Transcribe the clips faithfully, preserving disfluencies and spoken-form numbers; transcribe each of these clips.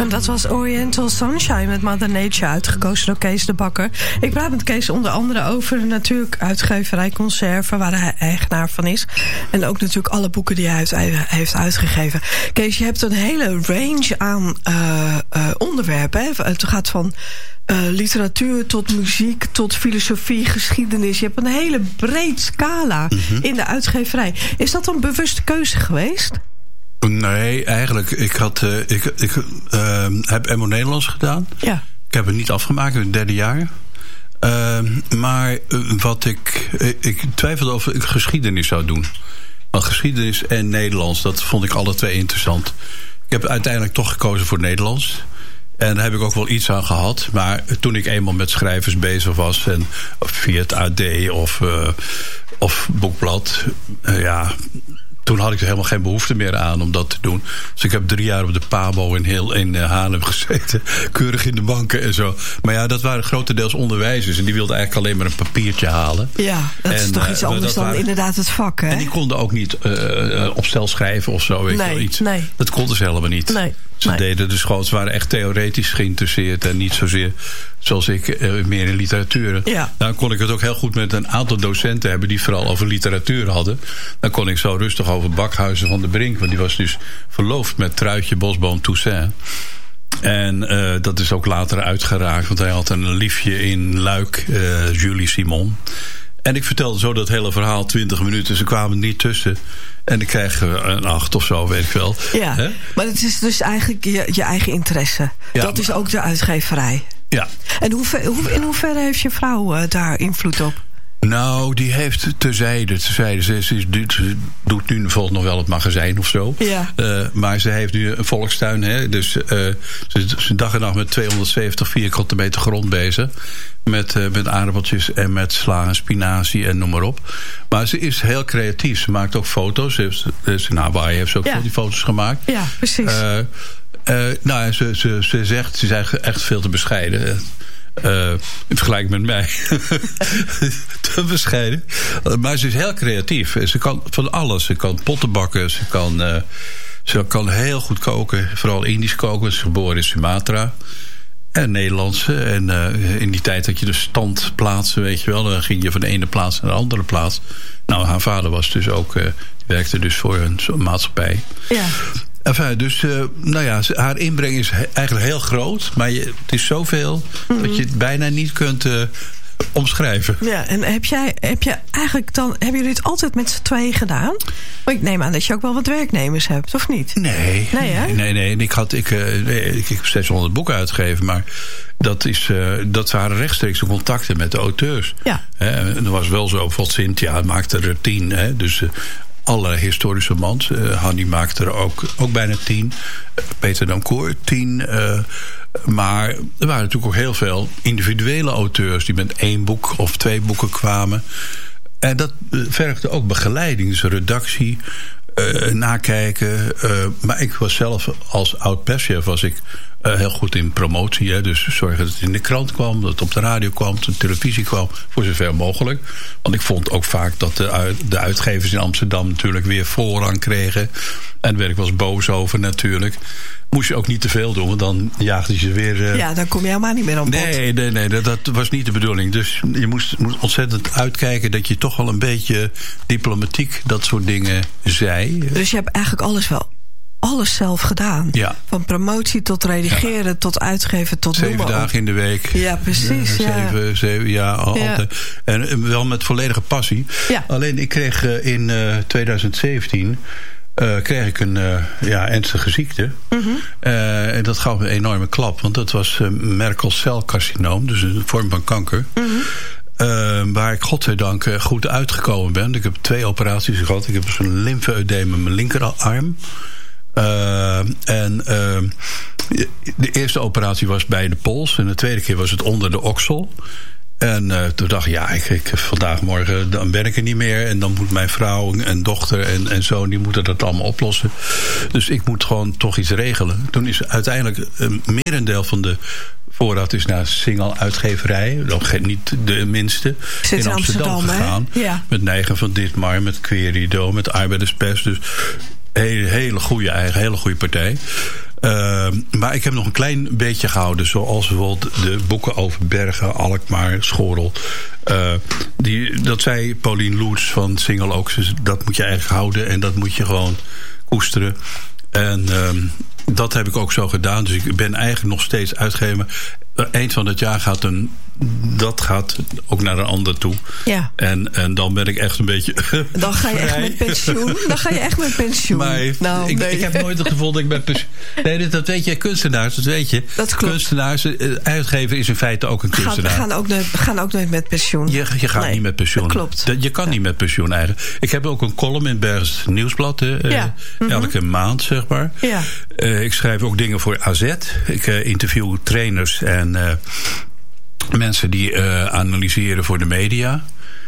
En dat was Oriental Sunshine met Mother Nature, uitgekozen door Kees de Bakker. Ik praat met Kees onder andere over natuurlijk uitgeverij Conserve, waar hij eigenaar van is. En ook natuurlijk alle boeken die hij heeft uitgegeven. Kees, je hebt een hele range aan uh, uh, onderwerpen. Hè? Het gaat van uh, literatuur tot muziek, tot filosofie, geschiedenis. Je hebt een hele breed scala mm-hmm. in de uitgeverij. Is dat een bewuste keuze geweest? Nee, eigenlijk. Ik, had, uh, ik, ik uh, heb M O Nederlands gedaan. Ja. Ik heb het niet afgemaakt in het derde jaar. Uh, maar uh, wat ik... Ik twijfelde of ik geschiedenis zou doen. Want geschiedenis en Nederlands, dat vond ik alle twee interessant. Ik heb uiteindelijk toch gekozen voor Nederlands. En daar heb ik ook wel iets aan gehad. Maar toen ik eenmaal met schrijvers bezig was, en via het A D of, uh, of Boekblad, uh, ja... Toen had ik er helemaal geen behoefte meer aan om dat te doen. Dus ik heb drie jaar op de Pabo in, heel, in Haarlem gezeten. Keurig in de banken en zo. Maar ja, dat waren grotendeels onderwijzers. En die wilden eigenlijk alleen maar een papiertje halen. Ja, dat is en, toch iets anders dan waren, inderdaad het vak, hè? En die konden ook niet uh, op stel schrijven of zo. Weet nee, je wel, iets. Nee. Dat konden ze helemaal niet. Nee. Ze nee. deden dus gewoon, ze waren echt theoretisch geïnteresseerd. En niet zozeer zoals ik, uh, meer in literatuur. Ja. Dan kon ik het ook heel goed met een aantal docenten hebben die vooral over literatuur hadden. Dan kon ik zo rustig over Bakhuizen van de Brink. Want die was dus verloofd met Truitje Bosboom Toussaint. En uh, dat is ook later uitgeraakt. Want hij had een liefje in Luik, uh, Julie Simon. En ik vertelde zo dat hele verhaal twintig minuten. Ze kwamen er niet tussen. En ik kreeg een acht of zo, weet ik wel. Ja, He? maar het is dus eigenlijk je, je eigen interesse. Ja, dat is ook de uitgeverij. Ja. En hoe, hoe, in hoeverre heeft je vrouw uh, daar invloed op? Nou, die heeft terzijde. terzijde. Ze, ze, ze doet nu bijvoorbeeld nog wel het magazijn of zo. Ja. Uh, maar ze heeft nu een volkstuin. Hè? Dus uh, ze is dag en nacht met tweehonderdzeventig vierkante meter grond bezig. Met, uh, met aardappeltjes en met sla en spinazie en noem maar op. Maar ze is heel creatief. Ze maakt ook foto's. Ze heeft, dus in Hawaii heeft ze ook ja. die foto's gemaakt. Ja, precies. Uh, uh, nou, ze, ze, ze zegt, ze is eigenlijk echt veel te bescheiden. Uh, in vergelijking met mij. Te bescheiden. Maar ze is heel creatief. Ze kan van alles. Ze kan potten bakken. Ze kan, uh, ze kan heel goed koken. Vooral Indisch koken. Ze is geboren in Sumatra. En Nederlandse. En uh, in die tijd had je de standplaatsen, weet je wel. Dan ging je van de ene plaats naar de andere plaats. Nou, haar vader was dus ook... Uh, die werkte dus voor een, een maatschappij. Ja. Enfin, dus, uh, nou ja, haar inbreng is he- eigenlijk heel groot. Maar je, het is zoveel mm-hmm. dat je het bijna niet kunt uh, omschrijven. Ja, en heb jij, heb je eigenlijk dan, hebben jullie het altijd met z'n tweeën gedaan? Maar ik neem aan dat je ook wel wat werknemers hebt, of niet? Nee. Nee, hè? Nee, nee. nee. Ik, had, ik, uh, nee ik, ik heb zeshonderd boeken uitgegeven, maar dat, is, uh, dat waren rechtstreekse contacten met de auteurs. Ja. He, en dat was wel zo, bijvoorbeeld Cynthia maakte er tien, hè, dus... Uh, alle historische romans. Uh, Hanni maakte er ook, ook bijna tien. Uh, Peter Dancourt tien. Uh, maar er waren natuurlijk ook heel veel individuele auteurs... die met één boek of twee boeken kwamen. En dat uh, vergde ook begeleiding. Dus redactie, uh, nakijken. Uh, maar ik was zelf als oud-perschef was ik... Uh, heel goed in promotie, hè? Dus zorgen dat het in de krant kwam, dat het op de radio kwam, dat de televisie kwam, voor zover mogelijk. Want ik vond ook vaak dat de, uit, de uitgevers in Amsterdam natuurlijk weer voorrang kregen. En daar werd ik wel eens boos over natuurlijk. Moest je ook niet te veel doen, want dan jaagde je ze weer... Uh... Ja, dan kom je helemaal niet meer op bod. Nee, nee, nee, dat, dat was niet de bedoeling. Dus je moest, moest ontzettend uitkijken dat je toch wel een beetje diplomatiek dat soort dingen zei. Dus je hebt eigenlijk alles wel... alles zelf gedaan. Ja. Van promotie tot redigeren, ja. tot uitgeven, tot Zeven noemen. dagen in de week. Ja, precies. Ja, ja. Zeven, zeven, ja, altijd. Ja. En wel met volledige passie. Ja. Alleen ik kreeg uh, in uh, twintig zeventien... Uh, kreeg ik een uh, ja, ernstige ziekte. Mm-hmm. Uh, en dat gaf me een enorme klap. Want dat was uh, Merkel celcarcinoom. Dus een vorm van kanker. Mm-hmm. Uh, waar ik godzijdank uh, goed uitgekomen ben. Ik heb twee operaties gehad. Ik heb dus een lymfeüdeem in mijn linkerarm. Uh, en uh, de eerste operatie was bij de pols. En de tweede keer was het onder de oksel. En uh, toen dacht ik, ja, ik, ik, vandaag morgen dan ben ik er niet meer. En dan moet mijn vrouw en dochter en, en zoon, die moeten dat allemaal oplossen. Dus ik moet gewoon toch iets regelen. Toen is uiteindelijk een merendeel van de voorraad is naar Singal uitgeverij. Nog niet de minste. Zit in Amsterdam, Amsterdam gegaan. Ja. Met Neigen van Ditmar, met Querido, met Arbeiderspers. Dus hele, hele goede eigen, hele goede partij. Uh, maar ik heb nog een klein beetje gehouden. Zoals bijvoorbeeld de boeken over Bergen, Alkmaar, Schorel. Uh, die, dat zei Pauline Loets van Single Oaks. Dus dat moet je eigenlijk houden. En dat moet je gewoon koesteren. En uh, dat heb ik ook zo gedaan. Dus ik ben eigenlijk nog steeds uitgever. Eind van het jaar gaat een... dat gaat ook naar een ander toe. Ja. En, en dan ben ik echt een beetje... Dan ga je vrij. echt met pensioen. Dan ga je echt met pensioen. Maar nou, ik, nee. ik heb nooit het gevoel dat ik met pensioen... Nee, dat weet je, kunstenaars, dat weet je. Dat klopt. Kunstenaars, uitgever is in feite ook een kunstenaar. Gaan, gaan, ook, nooit, gaan ook nooit met pensioen. Je, je gaat nee, niet met pensioen. Dat klopt. Je kan nee. niet met pensioen eigenlijk. Ik heb ook een column in Bergens Nieuwsblad. Hè, ja. uh, elke mm-hmm. maand, zeg maar. Ja. Uh, ik schrijf ook dingen voor A Z. Ik uh, interview trainers en... Uh, mensen die uh, analyseren voor de media.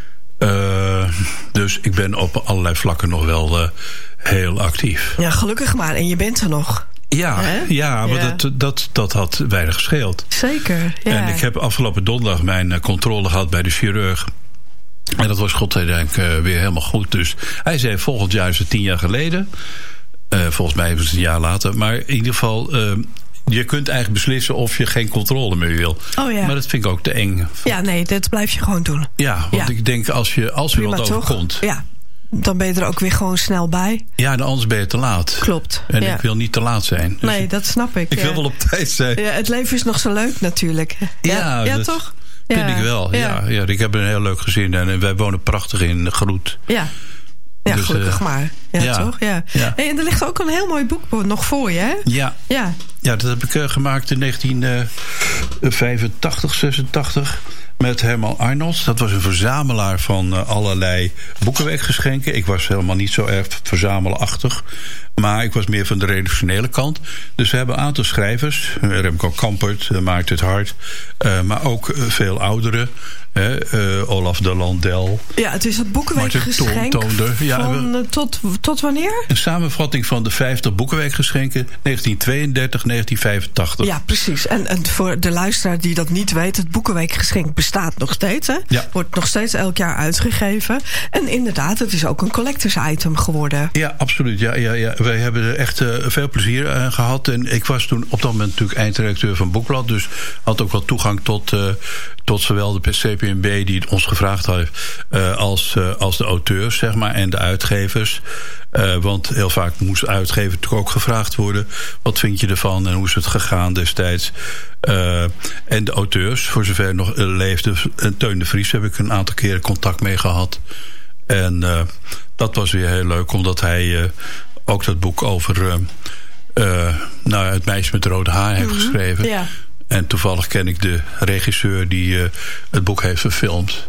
Uh, dus ik ben op allerlei vlakken nog wel uh, heel actief. Ja, gelukkig maar. En je bent er nog. Ja, ja maar ja. Dat, dat, dat had weinig gescheeld. Zeker, ja. En ik heb afgelopen donderdag mijn uh, controle gehad bij de chirurg. En dat was godzijdank uh, weer helemaal goed. Dus hij zei volgend jaar is het tien jaar geleden. Uh, volgens mij is het een jaar later. Maar in ieder geval... Uh, je kunt eigenlijk beslissen of je geen controle meer wil. Oh ja. Maar dat vind ik ook te eng. Ja, nee, dat blijf je gewoon doen. Ja, want ja. ik denk als je als er wat overkomt... Ja, dan ben je er ook weer gewoon snel bij. Ja, en anders ben je te laat. Klopt. En ja. ik wil niet te laat zijn. Dus nee, dat snap ik. Ik ja. wil wel op tijd zijn. Ja, het leven is nog zo leuk natuurlijk. Ja, ja, ja toch? Vind ja. ik wel. Ja. Ja, ja, ik heb een heel leuk gezin en wij wonen prachtig in Groet. Ja. Ja, dus, gelukkig uh, maar. Ja, ja, toch? Ja. Ja. Hey, en er ligt ook een heel mooi boek nog voor je, hè? Ja. Ja, ja dat heb ik uh, gemaakt in negentien vijfentachtig, zesentachtig. Met Herman Arnolds. Dat was een verzamelaar van uh, allerlei boekenweekgeschenken. Ik was helemaal niet zo erg verzamelachtig. Maar ik was meer van de redactionele kant. Dus we hebben een aantal schrijvers. Remco Kampert, uh, Maarten het Hart. Uh, maar ook uh, veel ouderen. Uh, uh, Olaf de Landel. Ja, het is het boekenweekgeschenk ja, van uh, tot, tot wanneer? Een samenvatting van de vijftig boekenweekgeschenken. negentien tweeëndertig, negentien vijfentachtig. Ja, precies. En, en voor de luisteraar die dat niet weet... het boekenweekgeschenk bestaat nog steeds. Hè? Ja. Wordt nog steeds elk jaar uitgegeven. En inderdaad, het is ook een collectors item geworden. Ja, absoluut. Ja, ja, ja. Wij hebben er echt uh, veel plezier aan gehad. En ik was toen op dat moment natuurlijk eindredacteur van Boekblad. Dus had ook wel toegang tot, uh, tot zowel de C P N B die het ons gevraagd heeft... Uh, als, uh, als de auteurs, zeg maar, en de uitgevers. Uh, want heel vaak moest de uitgever natuurlijk ook gevraagd worden... wat vind je ervan en hoe is het gegaan destijds? Uh, en de auteurs, voor zover nog uh, leefde... en Teun de Vries heb ik een aantal keren contact mee gehad. En uh, dat was weer heel leuk, omdat hij uh, ook dat boek over... Uh, uh, nou, het meisje met rode haar heeft mm-hmm. geschreven... Ja. En toevallig ken ik de regisseur die uh, het boek heeft verfilmd.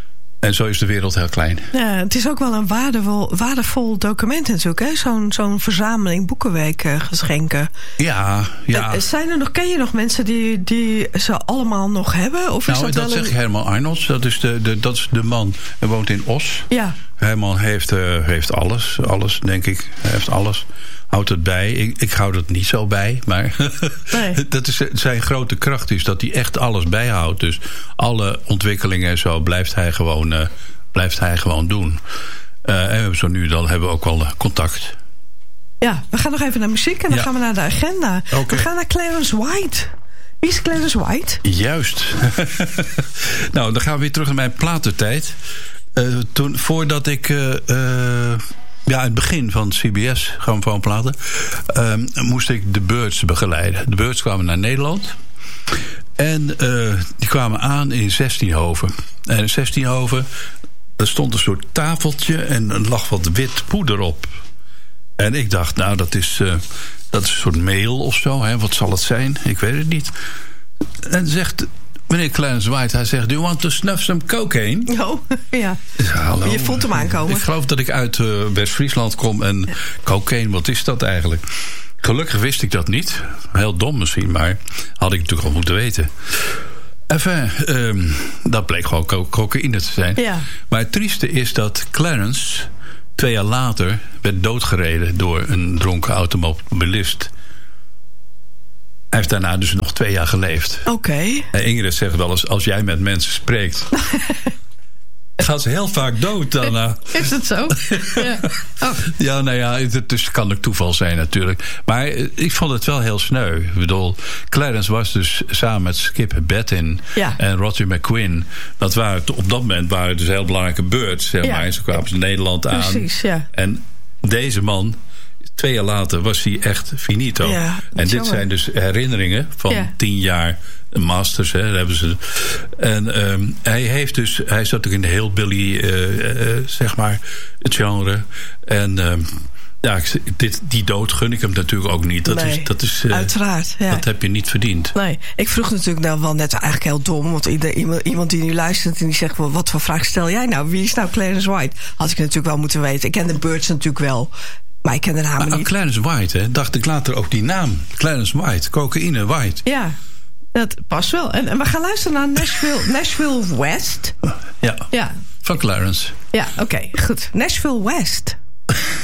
En zo is de wereld heel klein. Ja, het is ook wel een waardevol, waardevol document natuurlijk, hè? Zo'n, zoon verzameling boekenweekgeschenken. Ja, ja. Zijn er nog, ken je nog mensen die, die ze allemaal nog hebben? Of is nou, dat, dat wel zegt een... Herman Arnolds. Dat is de, de, dat is de man. Hij woont in Os. Ja. Herman heeft, uh, heeft alles. Alles, denk ik. Hij heeft alles. Houdt het bij. Ik, ik hou dat niet zo bij. Maar nee. dat is zijn grote kracht is dat hij echt alles bijhoudt. Dus alle ontwikkelingen en zo blijft hij gewoon, uh, blijft hij gewoon doen. Uh, en we hebben zo nu dan hebben we ook wel uh, contact. Ja, we gaan nog even naar muziek en dan ja. gaan we naar de agenda. Okay. We gaan naar Clarence White. Wie is Clarence White? Juist. Nou, dan gaan we weer terug naar mijn platentijd. Uh, toen, voordat ik... Uh, uh, Ja, het begin van C B S, gewoon van platen, uh, moest ik de Birds begeleiden. De Birds kwamen naar Nederland. En uh, die kwamen aan in Zestienhoven. En in Zestienhoven, er stond een soort tafeltje en er lag wat wit poeder op. En ik dacht, nou, dat is, uh, dat is een soort meel of zo. Hè? Wat zal het zijn? Ik weet het niet. En zegt... Meneer Clarence White, hij zegt... Do you want to snuff some cocaine? Oh, ja. Hallo. Je voelt hem aankomen. Ik geloof dat ik uit uh, West-Friesland kom... en ja. Cocaine, wat is dat eigenlijk? Gelukkig wist ik dat niet. Heel dom misschien, maar had ik natuurlijk al moeten weten. Enfin, um, dat bleek gewoon co- cocaïne te zijn. Ja. Maar het trieste is dat Clarence... twee jaar later werd doodgereden... door een dronken automobilist... Hij heeft daarna dus nog twee jaar geleefd. Oké. Okay. Ingrid zegt wel eens, als jij met mensen spreekt... gaat ze heel vaak dood daarna. Is dat zo? Ja. Oh. Ja, nou ja, het dus kan ook toeval zijn natuurlijk. Maar ik vond het wel heel sneu. Ik bedoel, Clarence was dus samen met Skip Bettin ja. en Roger McQueen. Dat waren op dat moment waren dus heel belangrijke beurts. Zeg maar. Ja. Zo kwamen ze Nederland aan. Precies, ja. En deze man, twee jaar later, was hij echt finito. Ja, en dit zijn dus herinneringen van ja. tien jaar masters. Hè, hebben ze. En um, hij heeft dus, hij zat ook in de hillbilly, uh, uh, zeg maar, het genre. En um, ja, dit, die dood gun ik hem natuurlijk ook niet. Dat nee, is, dat is, uh, uiteraard. Ja. Dat heb je niet verdiend. Nee, ik vroeg natuurlijk nou wel net eigenlijk heel dom. Want iemand, iemand die nu luistert en die zegt, well, wat voor vraag stel jij nou? Wie is nou Clarence White? Had ik natuurlijk wel moeten weten. Ik ken de Byrds natuurlijk wel. Maar ik ken de naam maar, niet. Clarence White, hè, dacht ik later ook die naam. Clarence White, cocaïne White. Ja, dat past wel. En, en we gaan luisteren naar Nashville, Nashville West. Ja, ja. van Clarence. Ja, oké, okay, goed. Nashville West.